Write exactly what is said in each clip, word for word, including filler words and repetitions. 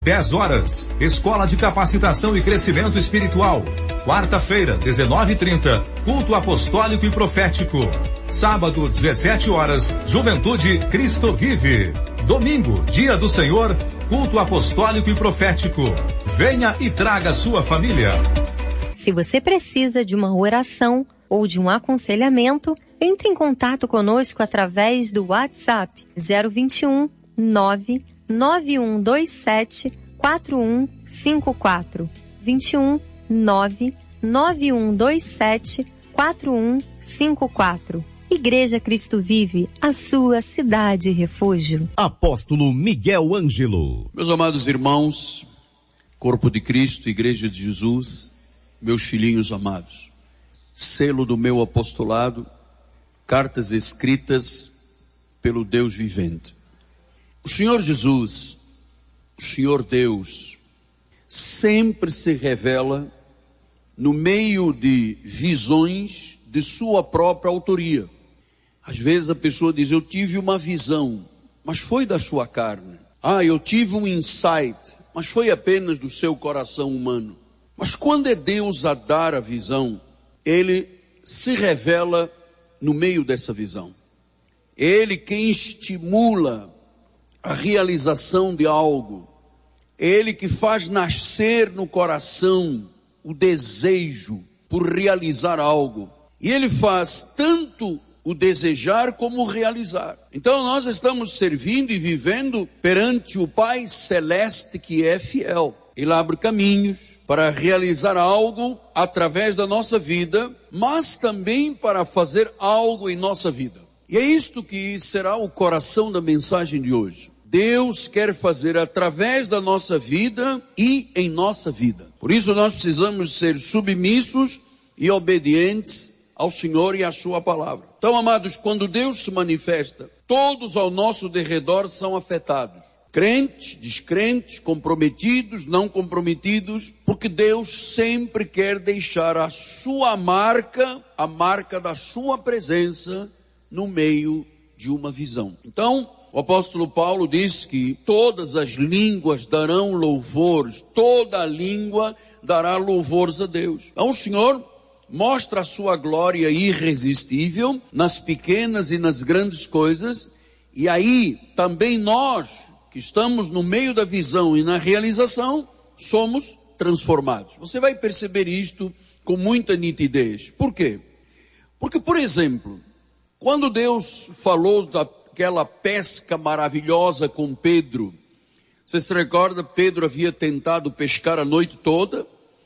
dez horas, Escola de Capacitação e Crescimento Espiritual. Quarta-feira, dezenove e trinta, Culto Apostólico e Profético. Sábado, dezessete horas, Juventude Cristo Vive. Domingo, Dia do Senhor, Culto Apostólico e Profético. Venha e traga sua família. Se você precisa de uma oração ou de um aconselhamento, entre em contato conosco através do WhatsApp zero vinte e um, nove nove um dois sete, quatro um cinco quatro. vinte e um, nove nove um dois sete, quatro um cinco quatro. Igreja Cristo Vive, a sua cidade refúgio. Apóstolo Miguel Ângelo. Meus amados irmãos, Corpo de Cristo, Igreja de Jesus, meus filhinhos amados, selo do meu apostolado, cartas escritas pelo Deus vivente. O Senhor Jesus, o Senhor Deus, sempre se revela no meio de visões de sua própria autoria. Às vezes a pessoa diz, eu tive uma visão, mas foi da sua carne. Ah, eu tive um insight, mas foi apenas do seu coração humano. Mas quando é Deus a dar a visão, Ele se revela no meio dessa visão. Ele quem estimula a realização de algo. É Ele que faz nascer no coração o desejo por realizar algo. E Ele faz tanto o desejar como o realizar. Então nós estamos servindo e vivendo perante o Pai Celeste que é fiel. Ele abre caminhos para realizar algo através da nossa vida, mas também para fazer algo em nossa vida. E é isto que será o coração da mensagem de hoje. Deus quer fazer através da nossa vida e em nossa vida. Por isso nós precisamos ser submissos e obedientes ao Senhor e à sua palavra. Então, amados, quando Deus se manifesta, todos ao nosso derredor são afetados. Crentes, descrentes, comprometidos, não comprometidos, porque Deus sempre quer deixar a sua marca, a marca da sua presença no meio de uma visão. Então, o apóstolo Paulo diz que todas as línguas darão louvores, toda a língua dará louvores a Deus. Então o Senhor mostra a sua glória irresistível nas pequenas e nas grandes coisas, e aí também nós, que estamos no meio da visão e na realização, somos transformados. Você vai perceber isto com muita nitidez. Por quê? Porque, por exemplo, quando Deus falou daquela pesca maravilhosa com Pedro, você se recorda, Pedro havia tentado pescar a noite toda,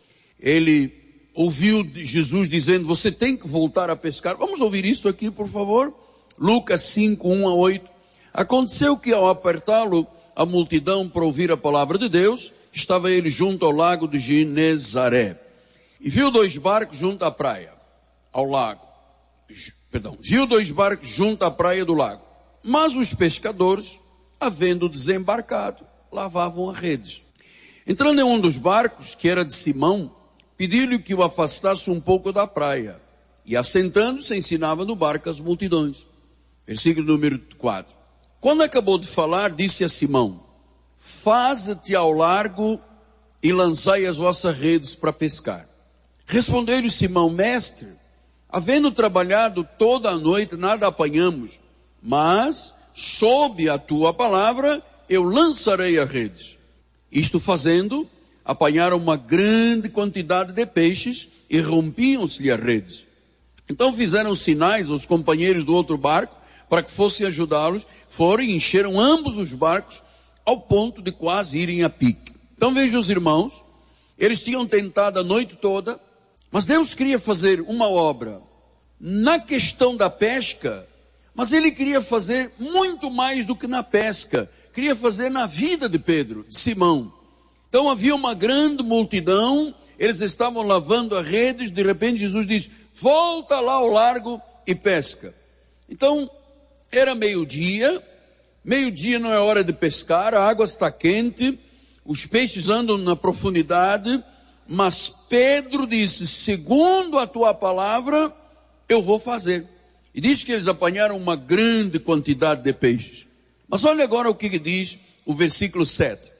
ele ouviu Jesus dizendo, você tem que voltar a pescar. Vamos ouvir isso aqui, por favor. Lucas cinco, um a oito. Aconteceu que ao apertá-lo a multidão para ouvir a palavra de Deus, estava ele junto ao lago de Genezaré. E viu dois barcos junto à praia, ao lago. Perdão, viu dois barcos junto à praia do lago. Mas os pescadores, havendo desembarcado, lavavam as redes. Entrando em um dos barcos, que era de Simão, pediu-lhe que o afastasse um pouco da praia. E assentando-se, ensinava no barco as multidões. Versículo número quatro. Quando acabou de falar, disse a Simão, faze-te ao largo e lançai as vossas redes para pescar. Respondeu-lhe Simão, mestre, havendo trabalhado toda a noite, nada apanhamos, mas, sob a tua palavra, eu lançarei as redes. Isto fazendo, apanharam uma grande quantidade de peixes e rompiam-se-lhe as redes. Então fizeram sinais aos companheiros do outro barco para que fossem ajudá-los. Foram e encheram ambos os barcos ao ponto de quase irem a pique. Então vejam os irmãos, eles tinham tentado a noite toda, mas Deus queria fazer uma obra na questão da pesca, mas Ele queria fazer muito mais do que na pesca, queria fazer na vida de Pedro, de Simão. Então havia uma grande multidão, eles estavam lavando as redes, de repente Jesus diz, volta lá ao largo e pesca. Então, era meio-dia, meio-dia não é hora de pescar, a água está quente, os peixes andam na profundidade, mas Pedro disse, segundo a tua palavra, eu vou fazer. E diz que eles apanharam uma grande quantidade de peixes. Mas olha agora o que diz o versículo sete.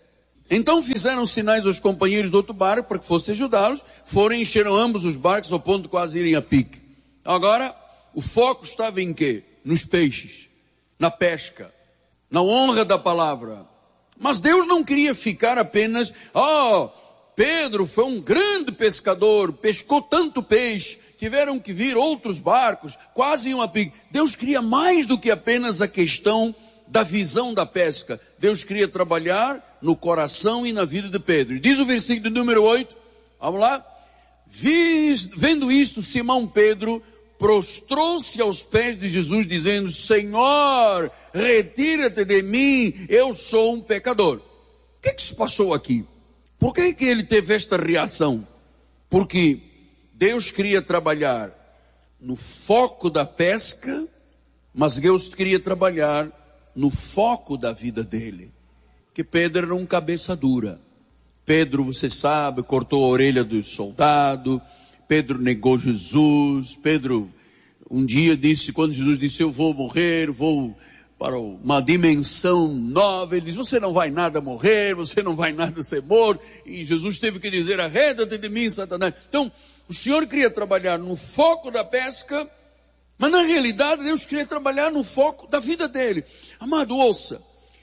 Então fizeram sinais aos companheiros do outro barco para que fossem ajudá-los. Foram e encheram ambos os barcos ao ponto de quase irem a pique. Agora, o foco estava em quê? Nos peixes, na pesca, na honra da palavra. Mas Deus não queria ficar apenas, oh, Pedro foi um grande pescador, pescou tanto peixe, tiveram que vir outros barcos, quase iam a pique. Deus queria mais do que apenas a questão da visão da pesca. Deus queria trabalhar no coração e na vida de Pedro. E diz o versículo número oito, vamos lá. Vendo isto, Simão Pedro prostrou-se aos pés de Jesus, dizendo: Senhor, retira-te de mim, eu sou um pecador. O que é que se passou aqui? Por que é que ele teve esta reação? Porque Deus queria trabalhar no foco da pesca, mas Deus queria trabalhar no foco da vida dele. Que Pedro era um cabeça dura. Pedro, você sabe, cortou a orelha do soldado. Pedro negou Jesus. Pedro um dia disse, quando Jesus disse, eu vou morrer, vou para uma dimensão nova, ele disse, você não vai nada morrer, você não vai nada ser morto. E Jesus teve que dizer, arreda-te de mim, Satanás. Então, o Senhor queria trabalhar no foco da pesca, mas na realidade Deus queria trabalhar no foco da vida dele. Amado, ouça,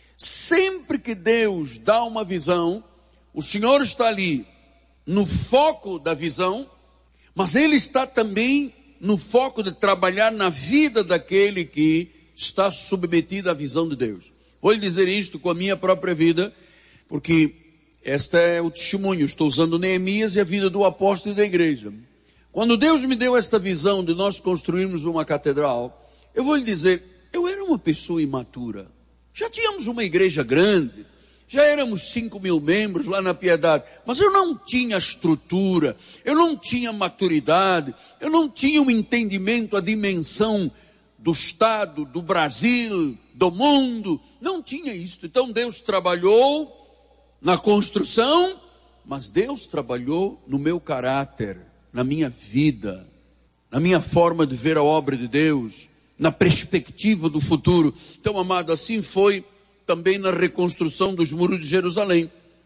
sempre que Deus dá uma visão, o Senhor está ali no foco da visão, mas Ele está também no foco de trabalhar na vida daquele que está submetido à visão de Deus. Vou lhe dizer isto com a minha própria vida, porque este é o testemunho. Estou usando Neemias e a vida do apóstolo e da igreja. Quando Deus me deu esta visão de nós construirmos uma catedral, eu vou lhe dizer, eu era uma pessoa imatura. Já tínhamos uma igreja grande, já éramos cinco mil membros lá na Piedade, mas eu não tinha estrutura, eu não tinha maturidade, eu não tinha um entendimento, a dimensão do Estado, do Brasil, do mundo, não tinha isso. Então Deus trabalhou na construção, mas Deus trabalhou no meu caráter, na minha vida, na minha forma de ver a obra de Deus, na perspectiva do futuro. Então, amado, assim foi também na reconstrução dos muros de Jerusalém.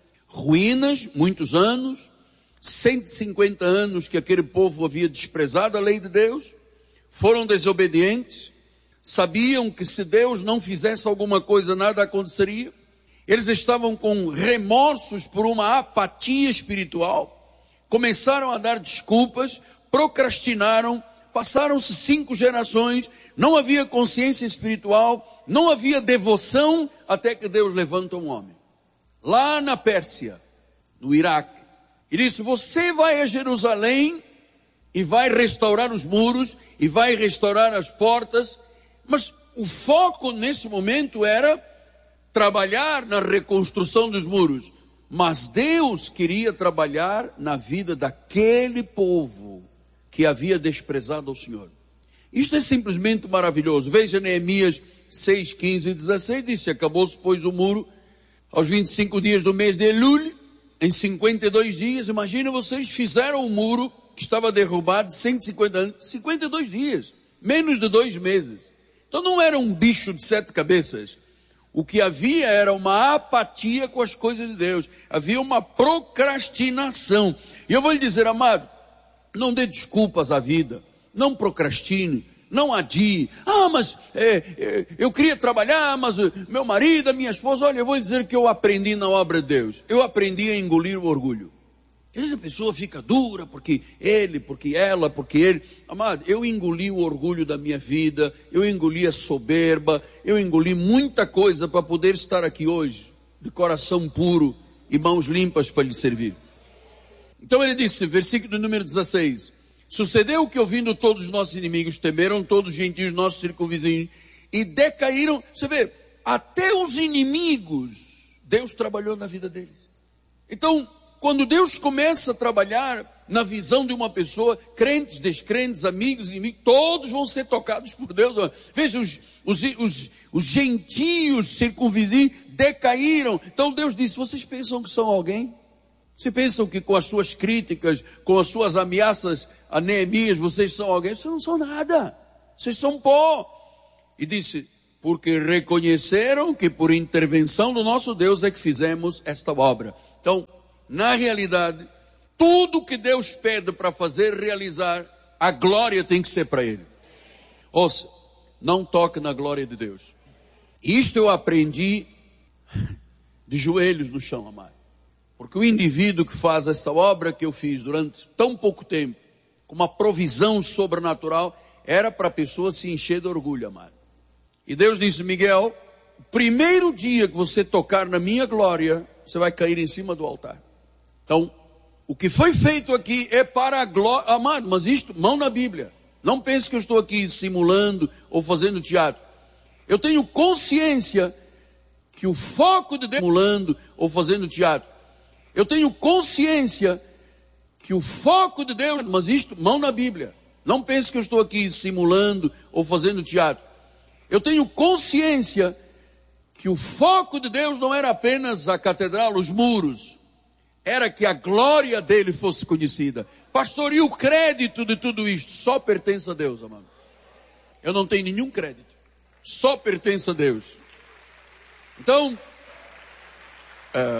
Ruínas, muitos anos, cento e cinquenta anos que aquele povo havia desprezado a lei de Deus, foram desobedientes, sabiam que se Deus não fizesse alguma coisa, nada aconteceria. Eles estavam com remorsos por uma apatia espiritual, começaram a dar desculpas, procrastinaram, passaram-se cinco gerações, não havia consciência espiritual, não havia devoção, até que Deus levanta um homem, lá na Pérsia, no Iraque, e disse, você vai a Jerusalém, e vai restaurar os muros, e vai restaurar as portas, mas o foco nesse momento era trabalhar na reconstrução dos muros, mas Deus queria trabalhar na vida daquele povo que havia desprezado ao Senhor. Isto é simplesmente maravilhoso. Veja Neemias seis, quinze e dezesseis, disse, acabou-se pois o muro aos vinte e cinco dias do mês de Elul, em cinquenta e dois dias. Imagina, vocês fizeram o muro que estava derrubado cento e cinquenta anos, cinquenta e dois dias, menos de dois meses. Então não era um bicho de sete cabeças. O que havia era uma apatia com as coisas de Deus. Havia uma procrastinação. E eu vou lhe dizer, amado, não dê desculpas à vida. Não procrastine. Não adie. Ah, mas é, é, eu queria trabalhar, mas meu marido, a minha esposa... Olha, eu vou lhe dizer que eu aprendi na obra de Deus. Eu aprendi a engolir o orgulho. Às vezes a pessoa fica dura, porque ele, porque ela, porque ele. Amado, eu engoli o orgulho da minha vida, eu engoli a soberba, eu engoli muita coisa para poder estar aqui hoje, de coração puro e mãos limpas para lhe servir. Então ele disse, versículo número dezesseis, sucedeu que ouvindo todos os nossos inimigos, temeram todos os gentios nossos circunvizinhos, e decaíram, você vê, até os inimigos, Deus trabalhou na vida deles. Então, quando Deus começa a trabalhar na visão de uma pessoa, crentes, descrentes, amigos, inimigos, todos vão ser tocados por Deus. Veja, os, os, os, os gentios circunvizinhos decaíram. Então Deus disse, vocês pensam que são alguém? Vocês pensam que com as suas críticas, com as suas ameaças a Neemias, vocês são alguém? Vocês não são nada. Vocês são pó. E disse, porque reconheceram que por intervenção do nosso Deus é que fizemos esta obra. Então, na realidade, tudo que Deus pede para fazer, realizar, a glória tem que ser para Ele. Ouça, não toque na glória de Deus. Isto eu aprendi de joelhos no chão, amado. Porque o indivíduo que faz esta obra que eu fiz durante tão pouco tempo, com uma provisão sobrenatural, era para a pessoa se encher de orgulho, amado. E Deus disse: Miguel, o primeiro dia que você tocar na minha glória, você vai cair em cima do altar. Então, o que foi feito aqui é para a glória, amado, mas isto, mão na Bíblia. Não pense que eu estou aqui simulando ou fazendo teatro. Eu tenho consciência que o foco de Deus, simulando ou fazendo teatro. Eu tenho consciência que o foco de Deus, mas isto, mão na Bíblia. Não pense que eu estou aqui simulando ou fazendo teatro. Eu tenho consciência que o foco de Deus não era apenas a catedral, os muros. Era que a glória dele fosse conhecida. Pastor, e o crédito de tudo isto? Só pertence a Deus, amado. Eu não tenho nenhum crédito. Só pertence a Deus. Então, é,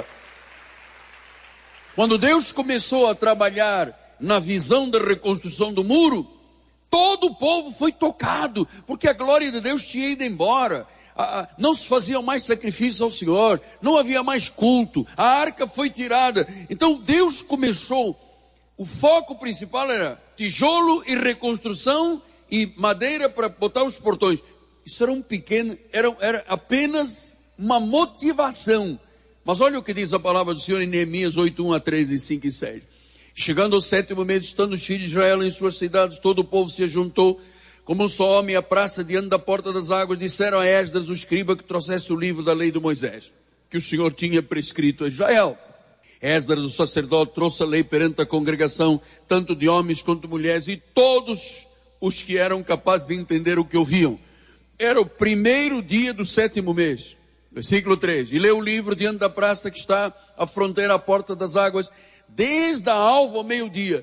quando Deus começou a trabalhar na visão da reconstrução do muro, todo o povo foi tocado, porque a glória de Deus tinha ido embora. Não se faziam mais sacrifícios ao Senhor, não havia mais culto, a arca foi tirada. Então Deus começou, o foco principal era tijolo e reconstrução e madeira para botar os portões. Isso era um pequeno, era, era apenas uma motivação. Mas olha o que diz a palavra do Senhor em Neemias oito, um a treze, cinco e seis. Chegando ao sétimo mês, estando os filhos de Israel em suas cidades, todo o povo se juntou como um só homem à praça diante da porta das águas. Disseram a Esdras, o escriba, que trouxesse o livro da lei de Moisés, que o Senhor tinha prescrito a Israel. Esdras, o sacerdote, trouxe a lei perante a congregação, tanto de homens quanto de mulheres, e todos os que eram capazes de entender o que ouviam. Era o primeiro dia do sétimo mês. Versículo três. E leu o livro diante da praça que está à fronteira, à porta das águas, desde a alva ao meio-dia,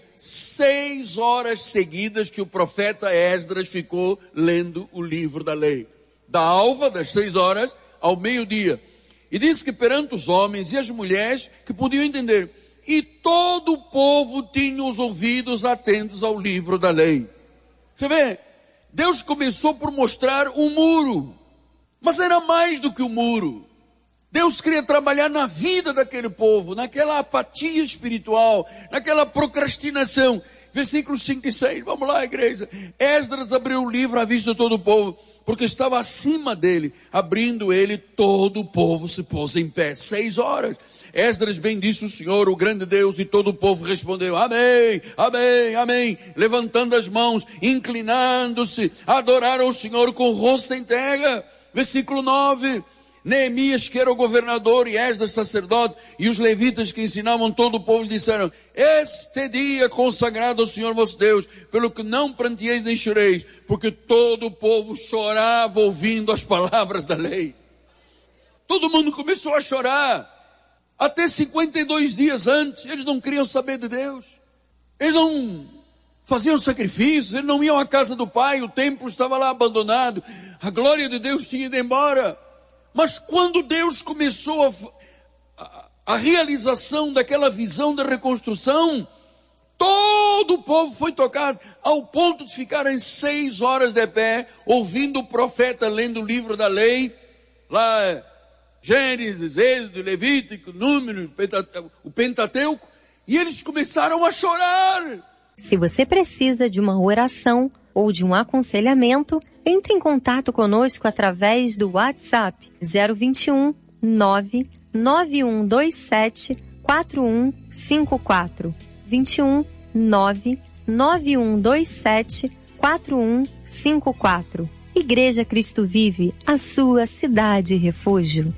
seis horas seguidas que o profeta Esdras ficou lendo o livro da lei. Da alva, das seis horas, ao meio-dia. E disse que perante os homens e as mulheres que podiam entender. E todo o povo tinha os ouvidos atentos ao livro da lei. Você vê? Deus começou por mostrar um muro. Mas era mais do que o muro. Deus queria trabalhar na vida daquele povo, naquela apatia espiritual, naquela procrastinação. Versículos cinco e seis, vamos lá, igreja. Esdras abriu o livro à vista de todo o povo, porque estava acima dele. Abrindo ele, todo o povo se pôs em pé. Seis horas. Esdras bendisse o Senhor, o grande Deus, e todo o povo respondeu: amém, amém, amém. Levantando as mãos, inclinando-se, adoraram o Senhor com o rosto em terra. Versículo nove. Neemias, que era o governador, e Esdras, sacerdote, e os levitas que ensinavam todo o povo, disseram: este dia consagrado ao Senhor vosso Deus, pelo que não pranteeis nem choreis, porque todo o povo chorava ouvindo as palavras da lei. Todo mundo começou a chorar. Até cinquenta e dois dias antes, eles não queriam saber de Deus. Eles não faziam sacrifícios, eles não iam à casa do pai, o templo estava lá abandonado, a glória de Deus tinha ido embora. Mas quando Deus começou a, a, a realização daquela visão da reconstrução, todo o povo foi tocado, ao ponto de ficarem seis horas de pé, ouvindo o profeta lendo o livro da lei, lá, Gênesis, Êxodo, Levítico, Número, o Pentateuco, e eles começaram a chorar. Se você precisa de uma oração ou de um aconselhamento, entre em contato conosco através do WhatsApp zero vinte e um, nove nove um dois sete, quatro um cinco quatro. vinte e um, nove nove um dois sete, quatro um cinco quatro. Igreja Cristo Vive, a sua cidade refúgio.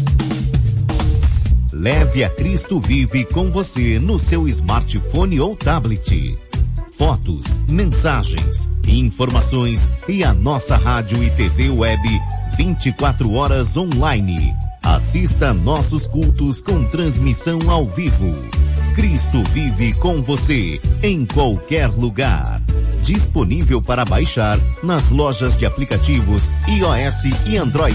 Leve a Cristo Vive com você no seu smartphone ou tablet. Fotos, mensagens, informações e a nossa rádio e T V web vinte e quatro horas online. Assista nossos cultos com transmissão ao vivo. Cristo vive com você em qualquer lugar. disponível para baixar nas lojas de aplicativos iOS e Android.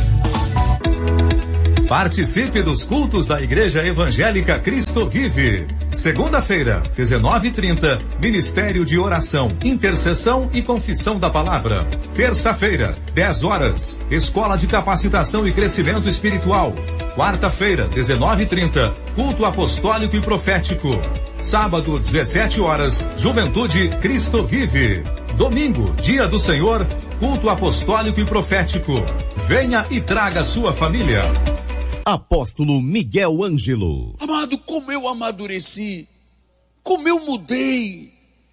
Participe dos cultos da Igreja Evangélica Cristo Vive. Segunda-feira, dezenove e trinta, Ministério de Oração, Intercessão e Confissão da Palavra. Terça-feira, dez horas, Escola de Capacitação e Crescimento Espiritual. Quarta-feira, dezenove e trinta, Culto Apostólico e Profético. Sábado, dezessete horas, Juventude Cristo Vive. Domingo, Dia do Senhor, Culto Apostólico e Profético. Venha e traga sua família. Apóstolo Miguel Ângelo. Amado, como eu amadureci, como eu mudei,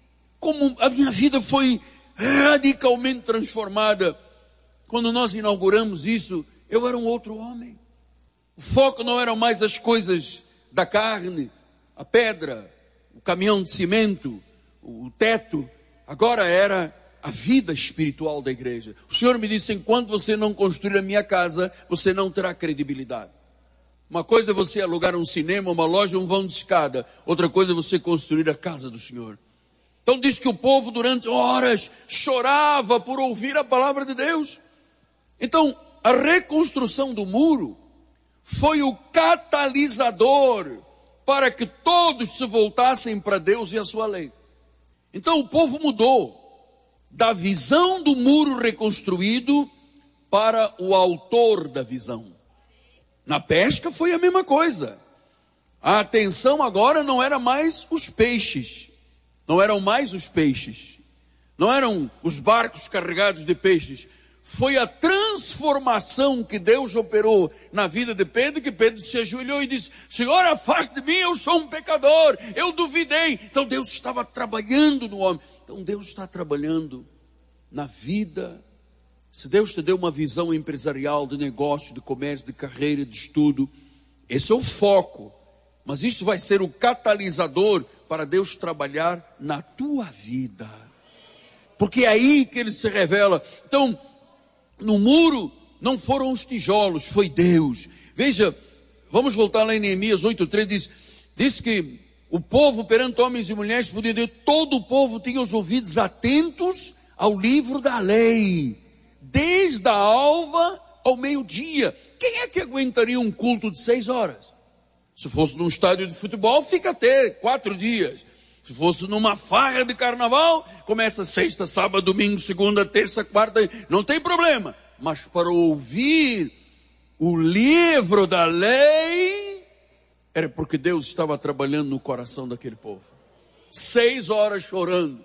como a minha vida foi radicalmente transformada. Quando nós inauguramos isso, eu era um outro homem. O foco não eram mais as coisas da carne, a pedra, o caminhão de cimento, o teto. Agora era a vida espiritual da igreja. O Senhor me disse, enquanto você não construir a minha casa, você não terá credibilidade. Uma coisa é você alugar um cinema, uma loja, um vão de escada. Outra coisa é você construir a casa do Senhor. Então diz que o povo durante horas chorava por ouvir a palavra de Deus. Então a reconstrução do muro foi o catalisador para que todos se voltassem para Deus e a sua lei. Então o povo mudou da visão do muro reconstruído para o autor da visão. Na pesca foi a mesma coisa. A atenção agora não era mais os peixes. Não eram mais os peixes. Não eram os barcos carregados de peixes. Foi a transformação que Deus operou na vida de Pedro, que Pedro se ajoelhou e disse, Senhor, afaste de mim, eu sou um pecador, eu duvidei. Então Deus estava trabalhando no homem. Então Deus está trabalhando na vida. Se Deus te deu uma visão empresarial, de negócio, de comércio, de carreira, de estudo, esse é o foco. Mas isso vai ser o catalisador para Deus trabalhar na tua vida. Porque é aí que Ele se revela. Então, no muro não foram os tijolos, foi Deus. Veja, vamos voltar lá em Neemias oito, três, diz, diz que o povo perante homens e mulheres podia dizer, todo o povo tinha os ouvidos atentos ao livro da lei, desde a alva ao meio-dia. Quem é que aguentaria um culto de seis horas? Se fosse num estádio de futebol, fica até quatro dias. Se fosse numa farra de carnaval, começa sexta, sábado, domingo, segunda, terça, quarta, não tem problema. Mas para ouvir o livro da lei, era porque Deus estava trabalhando no coração daquele povo. Seis horas chorando.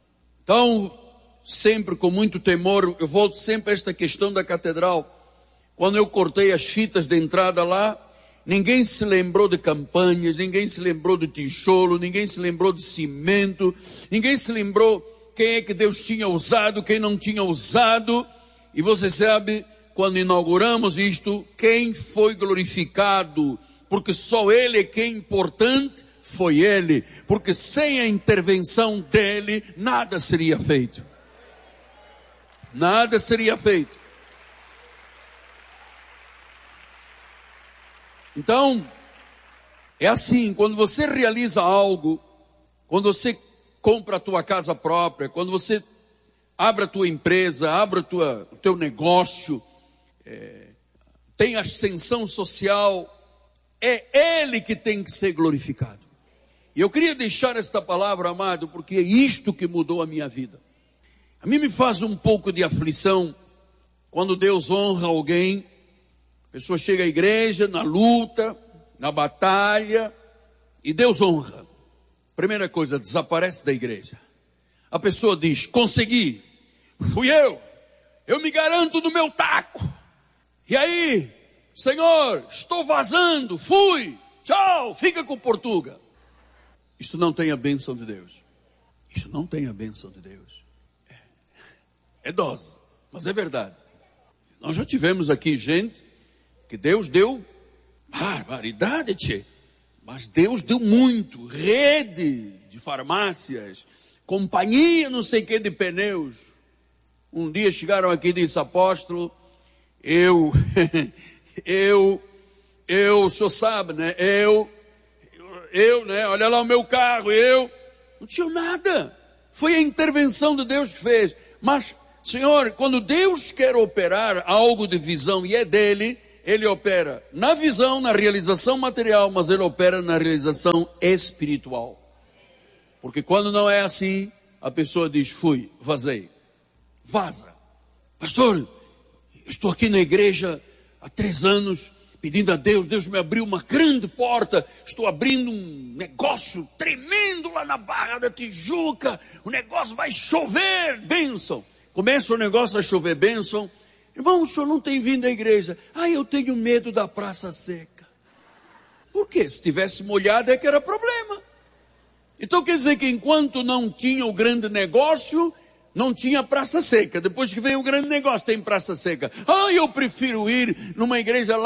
Então, sempre com muito temor, eu volto sempre a esta questão da catedral. Quando eu cortei as fitas de entrada lá, ninguém se lembrou de campanhas, ninguém se lembrou de tijolo, ninguém se lembrou de cimento, ninguém se lembrou quem é que Deus tinha usado, quem não tinha usado. E você sabe, quando inauguramos isto, quem foi glorificado, porque só Ele é quem é importante, foi Ele, porque sem a intervenção dEle, nada seria feito. Nada seria feito. Então, é assim, quando você realiza algo, quando você compra a tua casa própria, quando você abre a tua empresa, abre a tua, o teu negócio, é, tem ascensão social, é Ele que tem que ser glorificado. E eu queria deixar esta palavra, amado, porque é isto que mudou a minha vida. A mim me faz um pouco de aflição quando Deus honra alguém. A pessoa chega à igreja, na luta, na batalha, e Deus honra. Primeira coisa, desaparece da igreja. A pessoa diz, consegui, fui eu, eu me garanto do meu taco. E aí, Senhor, estou vazando, fui, tchau, fica com Portuga. Isto não tem a bênção de Deus. Isto não tem a bênção de Deus. É dose, mas é verdade. Nós já tivemos aqui gente que Deus deu barbaridade, tchê. Mas Deus deu muito, rede de farmácias, companhia não sei o que de pneus. Um dia chegaram aqui e disse, apóstolo, eu, eu, eu, o senhor sabe, né, eu, eu, né, olha lá o meu carro, eu, não tinha nada. Foi a intervenção de Deus que fez. Mas, Senhor, quando Deus quer operar algo de visão e é dele, ele opera na visão, na realização material, mas ele opera na realização espiritual. Porque quando não é assim, a pessoa diz, fui, vazei. Vaza. Pastor, estou aqui na igreja há três anos, pedindo a Deus, Deus me abriu uma grande porta, estou abrindo um negócio tremendo lá na Barra da Tijuca, o negócio vai chover, bênção. Começa o negócio a chover, bênção. Irmão, o senhor não tem vindo à igreja. Ah, eu tenho medo da praça seca. Por quê? Se tivesse molhado é que era problema. Então quer dizer que enquanto não tinha o grande negócio, não tinha praça seca. Depois que vem o grande negócio, tem praça seca. Ah, eu prefiro ir numa igreja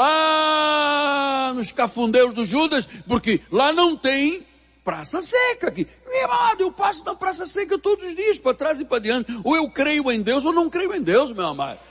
lá nos Cafundéus do Judas, porque lá não tem praça seca. Aqui. Meu amado, eu passo na praça seca todos os dias, para trás e para diante. Ou eu creio em Deus ou não creio em Deus, meu amado.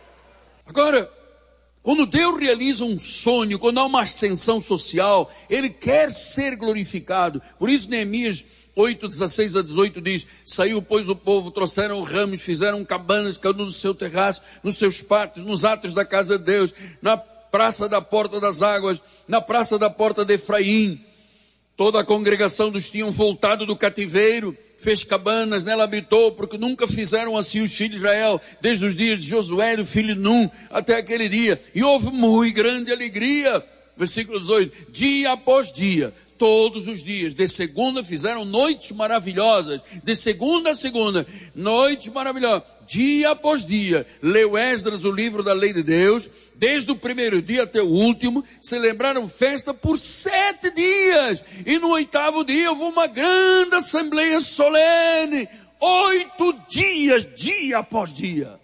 Agora, quando Deus realiza um sonho, quando há uma ascensão social, Ele quer ser glorificado. Por isso Neemias oito, dezesseis a dezoito diz, saiu pois o povo, trouxeram ramos, fizeram cabanas, cada um no seu terraço, nos seus pátios, nos átrios da casa de Deus, na praça da porta das águas, na praça da porta de Efraim. Toda a congregação dos tinham voltado do cativeiro, fez cabanas, nela habitou, porque nunca fizeram assim os filhos de Israel, desde os dias de Josué, do filho de Num, até aquele dia. E houve muito grande alegria. Versículo dezoito, dia após dia, todos os dias, de segunda fizeram noites maravilhosas, de segunda a segunda, noites maravilhosas, dia após dia, leu Esdras o livro da lei de Deus, desde o primeiro dia até o último, celebraram festa por sete dias, e no oitavo dia houve uma grande assembleia solene, oito dias, dia após dia.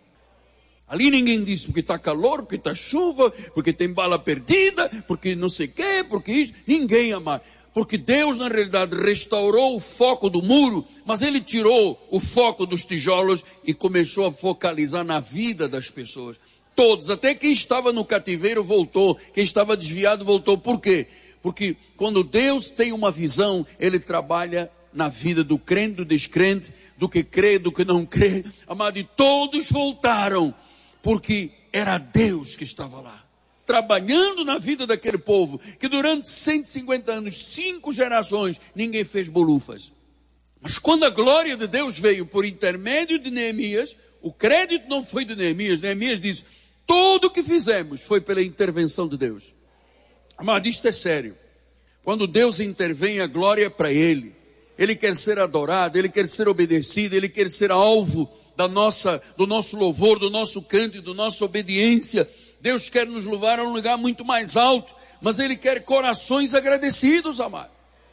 Ali ninguém disse porque está calor, porque está chuva, porque tem bala perdida, porque não sei o quê, porque isso, ninguém amar. Porque Deus, na realidade, restaurou o foco do muro, mas Ele tirou o foco dos tijolos e começou a focalizar na vida das pessoas. Todos, até quem estava no cativeiro voltou, quem estava desviado voltou. Por quê? Porque quando Deus tem uma visão, Ele trabalha na vida do crente, do descrente, do que crê, do que não crê. Amado, e todos voltaram, porque era Deus que estava lá. Trabalhando na vida daquele povo, que durante cento e cinquenta anos, cinco gerações, ninguém fez bolufas. Mas quando a glória de Deus veio por intermédio de Neemias, o crédito não foi de Neemias. Neemias disse, tudo o que fizemos foi pela intervenção de Deus. Amado, isto é sério. Quando Deus intervém, a glória é para Ele. Ele quer ser adorado, Ele quer ser obedecido, Ele quer ser alvo da nossa, do nosso louvor, do nosso canto e da nossa obediência. Deus quer nos levar a um lugar muito mais alto, mas Ele quer corações agradecidos, amado.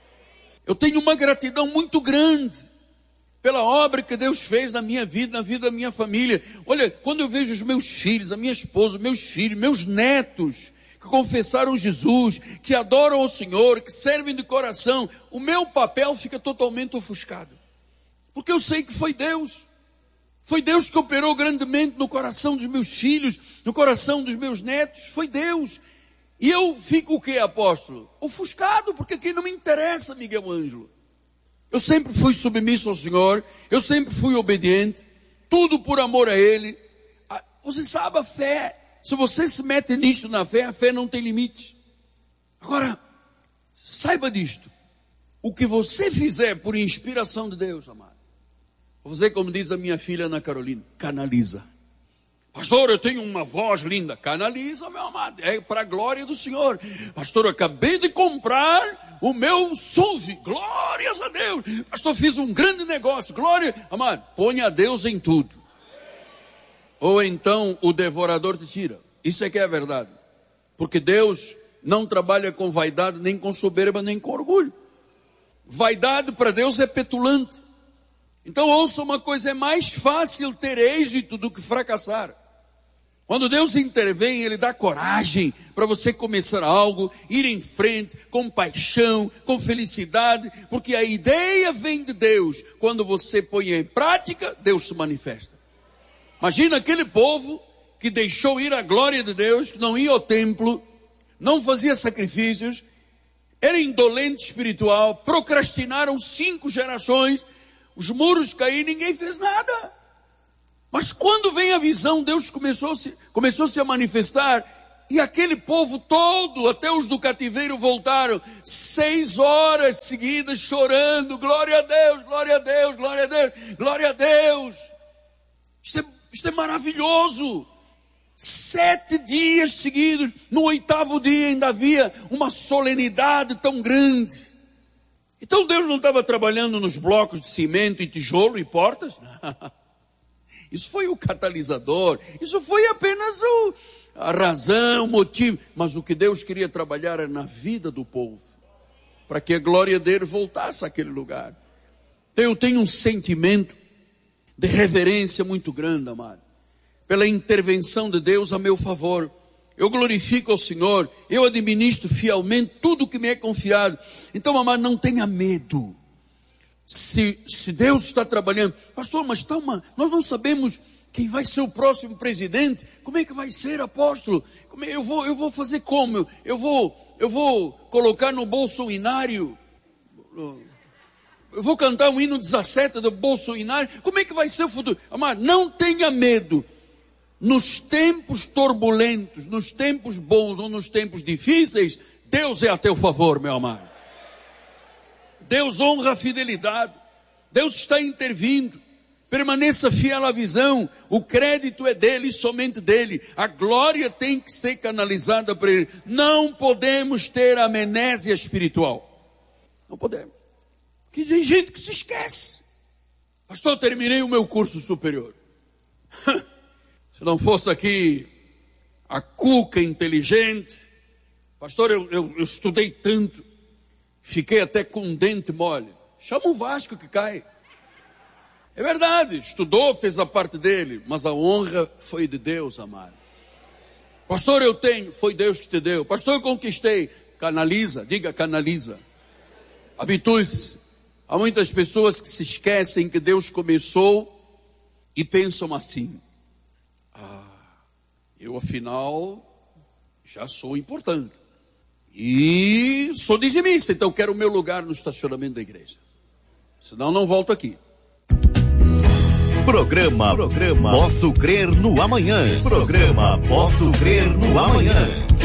Eu tenho uma gratidão muito grande pela obra que Deus fez na minha vida, na vida da minha família. Olha, quando eu vejo os meus filhos, a minha esposa, meus filhos, meus netos, que confessaram Jesus, que adoram o Senhor, que servem de coração, o meu papel fica totalmente ofuscado. Porque eu sei que foi Deus. Foi Deus que operou grandemente no coração dos meus filhos, no coração dos meus netos. Foi Deus. E eu fico o quê, apóstolo? Ofuscado, porque aqui não me interessa, Miguel Ângelo. Eu sempre fui submisso ao Senhor, eu sempre fui obediente, tudo por amor a Ele. Você sabe a fé, se você se mete nisto na fé, a fé não tem limite. Agora, saiba disto, o que você fizer por inspiração de Deus, amado, você, como diz a minha filha Ana Carolina, canaliza. Pastor, eu tenho uma voz linda. Canaliza, meu amado. É para a glória do Senhor. Pastor, eu acabei de comprar o meu S U V. Glórias a Deus. Pastor, fiz um grande negócio. Glória. Amado, põe a Deus em tudo. Ou então o devorador te tira. Isso é que é a verdade. Porque Deus não trabalha com vaidade, nem com soberba, nem com orgulho. Vaidade para Deus é petulante. Então ouça uma coisa, é mais fácil ter êxito do que fracassar. Quando Deus intervém, Ele dá coragem para você começar algo, ir em frente, com paixão, com felicidade, porque a ideia vem de Deus. Quando você põe em prática, Deus se manifesta. Imagina aquele povo que deixou ir a glória de Deus, que não ia ao templo, não fazia sacrifícios, era indolente espiritual, procrastinaram cinco gerações. os muros caíram, ninguém fez nada. Mas quando vem a visão, Deus começou, -se, começou -se a manifestar, e aquele povo todo, até os do cativeiro, voltaram, seis horas seguidas chorando, glória a Deus, glória a Deus, glória a Deus, glória a Deus. Isto é, isto é maravilhoso. Sete dias seguidos, no oitavo dia ainda havia uma solenidade tão grande. Então Deus não estava trabalhando nos blocos de cimento e tijolo e portas? Isso foi o catalisador, isso foi apenas o, a razão, o motivo. Mas o que Deus queria trabalhar era na vida do povo, para que a glória dele voltasse àquele lugar. Então eu tenho um sentimento de reverência muito grande, amado, pela intervenção de Deus a meu favor. Eu glorifico ao Senhor, eu administro fielmente tudo que me é confiado. Então, amado, não tenha medo. Se, se Deus está trabalhando, pastor, mas tá uma, nós não sabemos quem vai ser o próximo presidente. Como é que vai ser, apóstolo? Como é, eu, vou, eu vou fazer como? Eu vou, eu vou colocar no bolso-inário, eu vou cantar um hino dezessete do bolso-inário. Como é que vai ser o futuro? Amado, não tenha medo. Nos tempos turbulentos, nos tempos bons ou nos tempos difíceis, Deus é a teu favor, meu amado. Deus honra a fidelidade. Deus está intervindo. Permaneça fiel à visão. O crédito é dele e somente dele. A glória tem que ser canalizada para ele. Não podemos ter amnésia espiritual. Não podemos. Porque tem gente que se esquece. Pastor, eu terminei o meu curso superior. Se não fosse aqui a cuca inteligente. Pastor, eu, eu, eu estudei tanto. Fiquei até com um dente mole. Chama o Vasco que cai. É verdade, estudou, fez a parte dele, mas a honra foi de Deus, amado. Pastor, eu tenho, foi Deus que te deu. Pastor, eu conquistei. Canaliza, diga canaliza. Habitue-se. Há muitas pessoas que se esquecem que Deus começou e pensam assim: ah, eu afinal já sou importante. E sou dizimista, então quero o meu lugar no estacionamento da igreja. Senão não volto aqui. Programa, programa Posso Crer no Amanhã. Programa Posso Crer no Amanhã.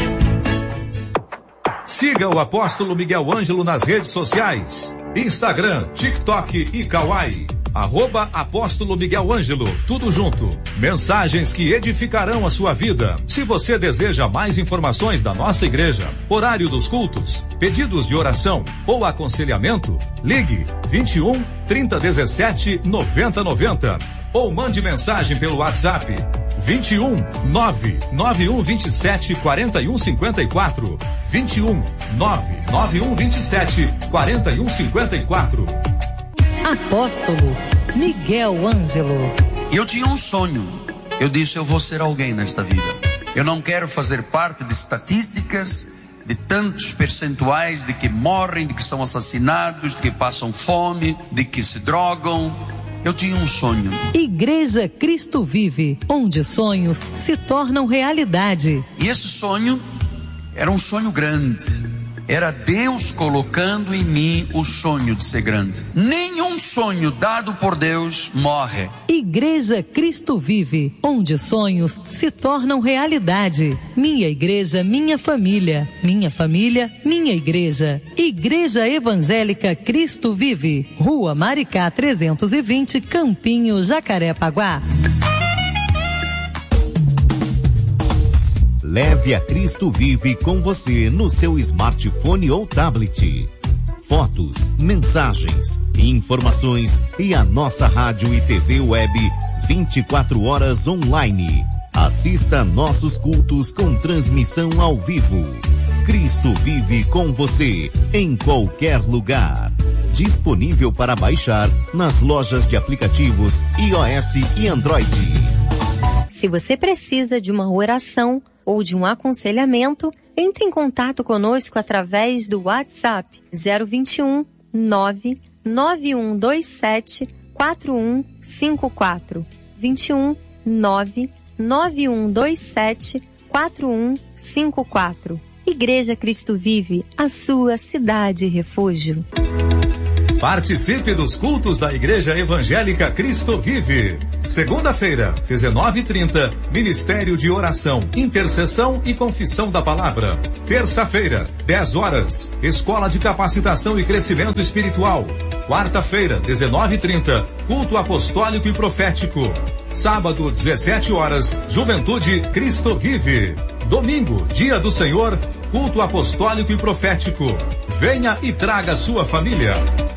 Siga o apóstolo Miguel Ângelo nas redes sociais. Instagram, TikTok e Kawaii. Arroba Apóstolo Miguel Ângelo, tudo junto. Mensagens que edificarão a sua vida. Se você deseja mais informações da nossa igreja, horário dos cultos, pedidos de oração ou aconselhamento, ligue vinte e um, trinta, dezessete, noventa, noventa ou mande mensagem pelo WhatsApp vinte e um, nove nove um vinte e sete, quarenta e um cinquenta e quatro. vinte e um, nove nove um vinte e sete, quarenta e um cinquenta e quatro. Apóstolo Miguel Ângelo. Eu tinha um sonho. Eu disse, eu vou ser alguém nesta vida. Eu não quero fazer parte de estatísticas, de tantos percentuais de que morrem, de que são assassinados, de que passam fome, de que se drogam. Eu tinha um sonho. Igreja Cristo Vive, onde sonhos se tornam realidade. E esse sonho era um sonho grande. Era Deus colocando em mim o sonho de ser grande. Nenhum sonho dado por Deus morre. Igreja Cristo Vive, onde sonhos se tornam realidade. Minha igreja, minha família. Minha família, minha igreja. Igreja Evangélica Cristo Vive. Rua Maricá trezentos e vinte, Campinho, Jacarepaguá. Leve a Cristo Vive com você no seu smartphone ou tablet. Fotos, mensagens, informações e a nossa rádio e T V web vinte e quatro horas online. Assista nossos cultos com transmissão ao vivo. Cristo Vive com você em qualquer lugar. Disponível para baixar nas lojas de aplicativos iOS e Android. Se você precisa de uma oração ou de um aconselhamento, entre em contato conosco através do WhatsApp zero vinte e um, nove nove um dois sete, quatro um cinco quatro. vinte e um, nove nove um dois sete, quatro um cinco quatro. Igreja Cristo Vive, a sua cidade refúgio. Participe dos cultos da Igreja Evangélica Cristo Vive. Segunda-feira, dezenove e trinta, Ministério de Oração, Intercessão e Confissão da Palavra. Terça-feira, dez horas, Escola de Capacitação e Crescimento Espiritual. Quarta-feira, dezenove e trinta, Culto Apostólico e Profético. Sábado, dezessete horas, Juventude Cristo Vive. Domingo, Dia do Senhor, Culto Apostólico e Profético. Venha e traga sua família.